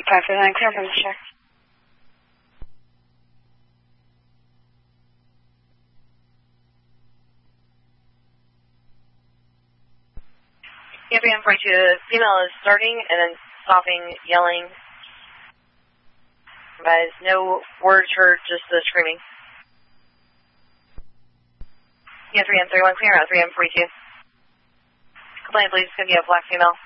539, clear from the check. KFM 42, the female is starting and then stopping, yelling. But no words heard, just the screaming. KFM 31, clear out 3M 42. Complaint, please, could be a black female.